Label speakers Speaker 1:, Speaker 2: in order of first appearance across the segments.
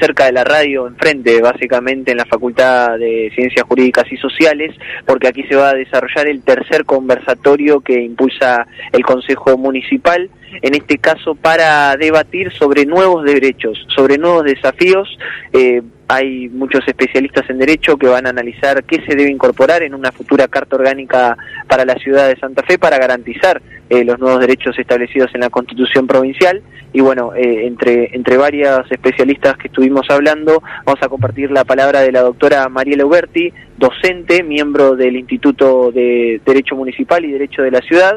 Speaker 1: cerca de la radio, enfrente básicamente en la Facultad de Ciencias Jurídicas y Sociales, porque aquí se va a desarrollar el tercer conversatorio que impulsa el Consejo Municipal, en este caso para debatir sobre nuevos derechos, sobre nuevos desafíos. Hay muchos especialistas en derecho que van a analizar qué se debe incorporar en una futura carta orgánica para la ciudad de Santa Fe para garantizar los nuevos derechos establecidos en la Constitución provincial. Y bueno, entre varias especialistas que estuvimos hablando, vamos a compartir la palabra de la doctora Mariela Uberti, docente, miembro del Instituto de Derecho Municipal y Derecho de la Ciudad,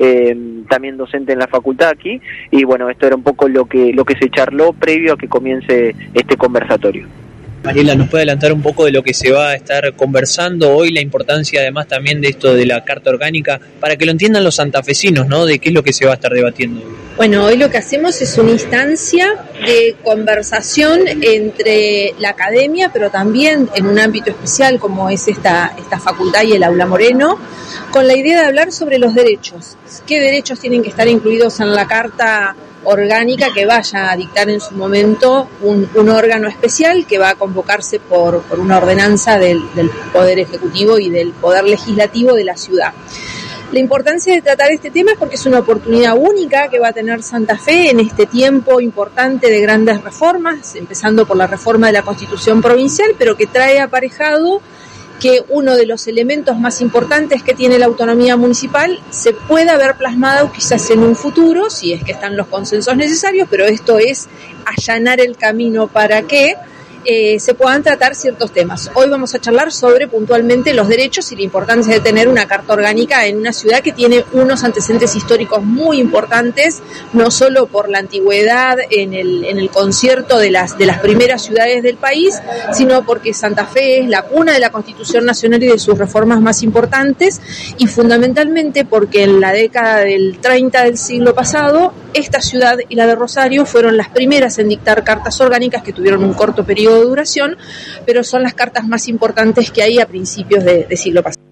Speaker 1: también docente en la facultad aquí. Y bueno, esto era un poco lo que se charló previo a que comience este conversatorio.
Speaker 2: Mariela, ¿nos puede adelantar un poco de lo que se va a estar conversando hoy, la importancia además también de esto de la Carta Orgánica, para que lo entiendan los santafesinos, ¿no?, de qué es lo que se va a estar debatiendo?
Speaker 3: Bueno, hoy lo que hacemos es una instancia de conversación entre la academia, pero también en un ámbito especial como es esta facultad y el Aula Moreno, con la idea de hablar sobre los derechos. ¿Qué derechos tienen que estar incluidos en la Carta Orgánica que vaya a dictar en su momento un órgano especial que va a convocarse por una ordenanza del Poder Ejecutivo y del Poder Legislativo de la ciudad? La importancia de tratar este tema es porque es una oportunidad única que va a tener Santa Fe en este tiempo importante de grandes reformas, empezando por la reforma de la Constitución provincial, pero que trae aparejado que uno de los elementos más importantes que tiene la autonomía municipal se pueda ver plasmado quizás en un futuro, si es que están los consensos necesarios, pero esto es allanar el camino para que se puedan tratar ciertos temas. Hoy vamos a charlar sobre puntualmente los derechos y la importancia de tener una carta orgánica en una ciudad que tiene unos antecedentes históricos muy importantes, no solo por la antigüedad en el concierto de las primeras ciudades del país, sino porque Santa Fe es la cuna de la Constitución Nacional y de sus reformas más importantes, y fundamentalmente porque en la década del 30 del siglo pasado, esta ciudad y la de Rosario fueron las primeras en dictar cartas orgánicas que tuvieron un corto periodo de duración, pero son las cartas más importantes que hay a principios de siglo pasado.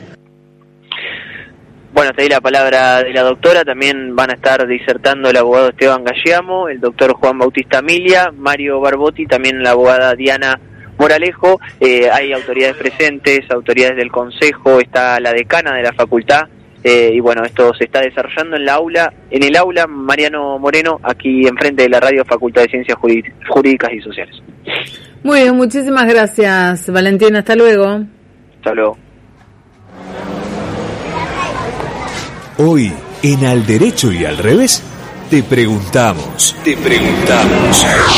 Speaker 1: Bueno, te di la palabra de la doctora. También van a estar disertando el abogado Esteban Galliamo, el doctor Juan Bautista Milia, Mario Barbotti, también la abogada Diana Moralejo. Hay autoridades presentes, autoridades del consejo, está la decana de la facultad. Y bueno, esto se está desarrollando en el aula Mariano Moreno, aquí enfrente de la radio Facultad de Ciencias Jurídicas y Sociales.
Speaker 4: Muy bien, muchísimas gracias, Valentina, hasta luego.
Speaker 1: Hasta luego.
Speaker 5: Hoy, en Al Derecho y al Revés, te preguntamos.